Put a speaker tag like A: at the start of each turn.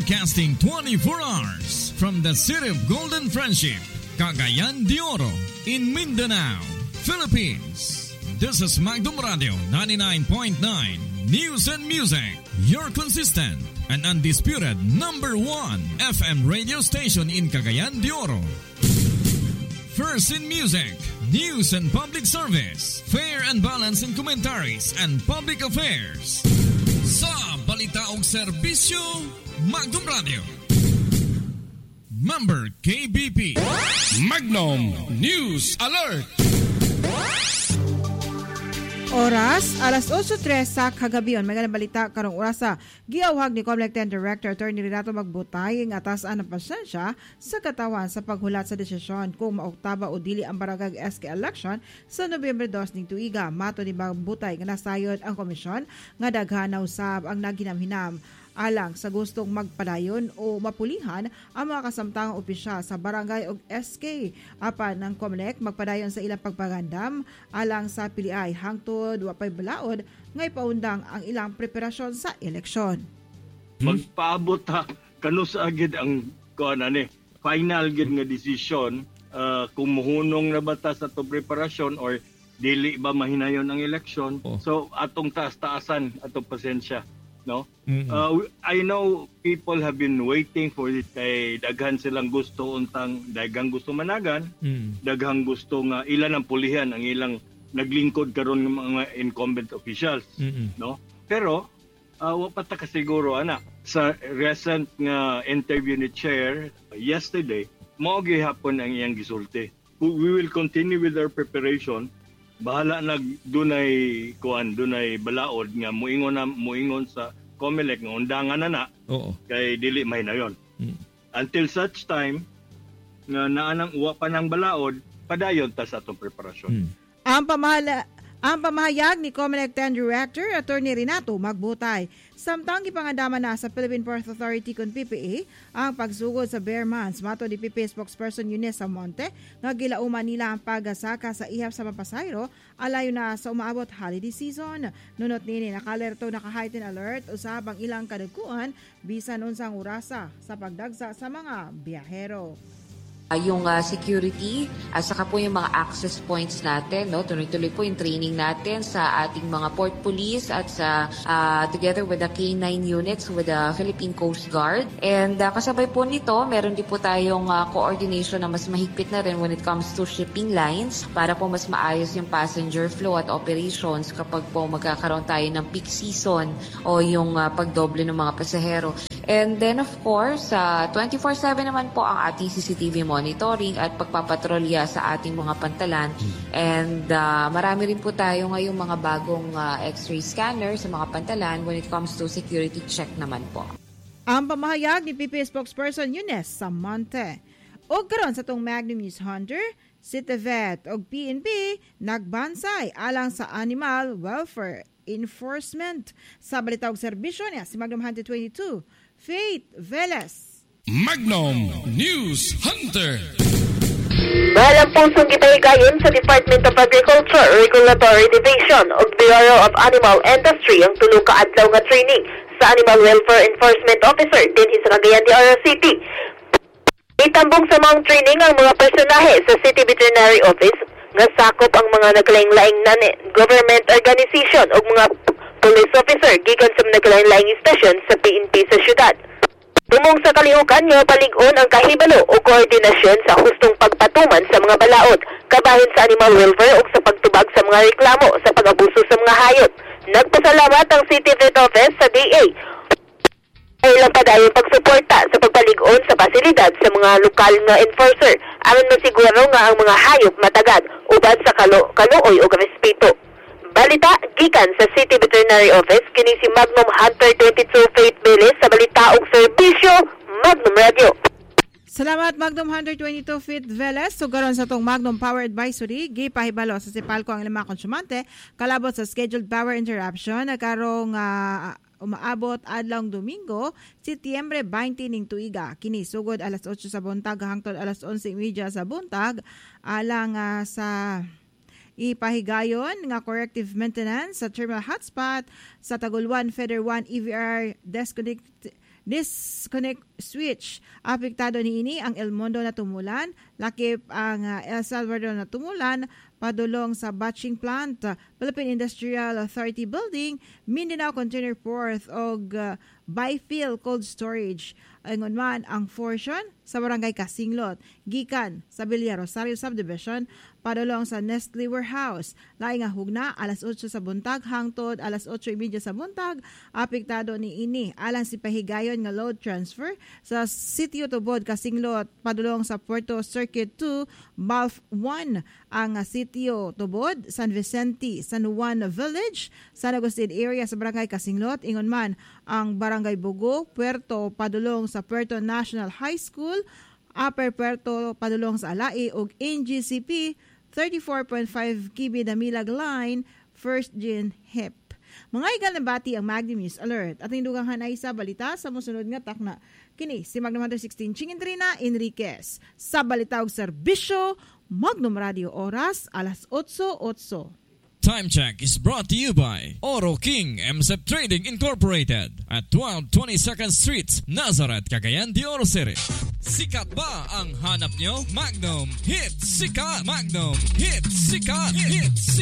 A: Broadcasting 24 hours from the city of Golden Friendship, Cagayan de Oro, in Mindanao, Philippines. This is Magdum Radio 99.9 News and Music, your consistent and undisputed number 1 FM radio station in Cagayan de Oro. First in music, news and public service, fair and balanced in commentaries and public affairs. Sa balita o serbisyo, Magdum Radio. Member KBP.
B: Magnum News Alert.
C: Oras, alas 8:03 sa kagabion. May balita karong orasa. Giawhag ni Comelec Director Attorney Renato Magbutay ang atasan ng pasensya sa katawan sa paghulat sa desisyon kung maoktaba o dili ang barangay SK election sa Nobyembre 2 ning tuiga. Mato ni Magbutay nga nasayod ang komisyon nga daghan na usab ang naginamhinam alang sa gustong magpadayon o mapulihan ang mga kasamtangang opisyal sa barangay o SK. Apan ng Comelec magpadayon sa ilang pagpagandam alang sa piliay hangtod wapay balaod nga ipaundang ang ilang preparasyon sa eleksyon.
D: Magpaabot ha kanus agid ang final gid nga desisyon kung muhunong na bata sa to preparasyon or dili ba mahinayon ang eleksyon. So atong taas-taasan atong pasensya. No? I know people have been waiting for it kay daghan silang gusto untang daghang gusto managan, daghang gusto nga ilan ang pulihan ang ilang naglingkod karon ng mga incumbent officials, no? Pero wa pa ta kasiguro ana sa recent nga interview ni chair yesterday mao gihapon ang iyang gisulti. We will continue with our preparation. Bahala dunay balaod nga muingon sa Comelec nga undangan na kay dili mahinayon. Until such time nga naanang uwa pa ng balaod, padayon ta sa atong preparasyon.
C: Ang pamahayag ni Comelec Director Attorney Renato Magbutay. Samtang ipangandama na sa Philippine Port Authority kun PPA ang pagsugod sa bare months. Mato ni PPA spokesperson Eunice Samonte nga gilauman nila ang pagasaka sa ihap sa mapasayro alayo na sa umaabot holiday season. Nunot nini nakalerto naka-heightened alert usab ang ilang kadagkuan bisan unsang orasa sa pagdagsa sa mga biyahero.
E: Yung security at saka po yung mga access points natin, no? Tuloy-tuloy po yung training natin sa ating mga port police at sa together with the K9 units with the Philippine Coast Guard. And kasabay po nito, meron din po tayong coordination na mas mahigpit na rin when it comes to shipping lines para po mas maayos yung passenger flow at operations kapag po magkakaroon tayo ng peak season o yung pagdoble ng mga pasahero. And then of course, 24/7 naman po ang ating CCTV monitoring at pagpapatrolya sa ating mga pantalan. And marami rin po tayo ngayong mga bagong X-ray scanner sa mga pantalan when it comes to security check naman po.
C: Ang pamahayag ni PPA spokesperson Eunice Samonte. O karon sa tong Magnum News Hunter, CITEVET o PNP nagbansay alang sa animal welfare enforcement. Sa balita og serbisyo niya si Magnum Hunter 22, Faith Velez.
B: Magnum News Hunter.
F: Mahalang pusong gipahigayon sa Department of Agriculture Regulatory Division o Bureau of Animal Industry ang tulo ka adlaw nga training sa Animal Welfare Enforcement Officer dinhi sa Cagayan de Oro City. Itambong sa mga training ang mga personahe sa City Veterinary Office nga sakop ang mga naglaing-laing government organization o mga police officer gikan sa naglaing-laing station sa PNP sa syudad. Tumong sa kalihukan nga palig-on ang kahibalo o koordinasyon sa hustong pagpatuman sa mga balaod, kabahin sa animal welfare o sa pagtubag sa mga reklamo sa pag-abuso sa mga hayop. Nagpasalamat ang City Vet Office sa DA ay ilang padayon pagsuporta sa pagpalig-on sa pasilidad sa mga lokal nga enforcer aron masiguro nga ang mga hayop matagad ubad sa kaluoy o respeto. Balita gikan sa City Veterinary Office kini si Magnum Hunter 22 Faith Velez sa balita ug serbisyo Magnum Radio.
C: Salamat Magnum Hunter 22 Faith Velez. Sugaron sa tong Magnum Power Advisory gipahibalo sa Sipalco ang ilang mga konsumante kalabot sa scheduled power interruption na karong umaabot adlong Domingo, Setyembre 20 ning tuiga. Kini sugod alas 8 sa buntag hangtod alas 11:30 sa buntag alang sa ipahigayon nga corrective maintenance sa terminal hotspot sa Taguluan Feather 1 EVR disconnect switch. Apektado niini ang El Mundo na tumulan, lakip ang El Salvador na tumulan, padulong sa batching plant, Philippine Industrial Authority Building, Mindanao Container Port og Byfield Cold Storage. Ingon man ang portion sa Barangay Kasinglot, gikan sa Villa Rosario Subdivision, padulong sa Nestle Warehouse. Laing nga hugna, alas 8 sa buntag, hangtod alas 8:30 sa buntag, apektado ni ini. Alang si pahigayon nga load transfer sa Sitio Tubod, Kasinglot, padulong sa Puerto Circuit 2, Balf 1, ang Sitio Tubod, San Vicente, San Juan Village, San Agustin area sa Barangay Kasinglot. Ingon man ang Barangay Bugo, Puerto, padulong sa Puerto National High School, Upper Puerto, padulong sa Alai, ug NGCP 34.5 KB Damilag Line, First Gen HIP. Mga igal na bati ang Magnum News Alert at indugang hanay sa balita sa musunod nga takna. Kini si Magnum Hunter 16 Chingintrina Enriquez sa balita ug serbisyo Magnum Radio, oras alas 8:08.
A: Time check is brought to you by Oro King MSEP Trading Incorporated at 1222nd Street, Nazareth, Cagayan de Oro City. Sikat ba ang hanap nyo? Magnum Hit Sikat! Magnum Hit Sikat! Hit Sikat!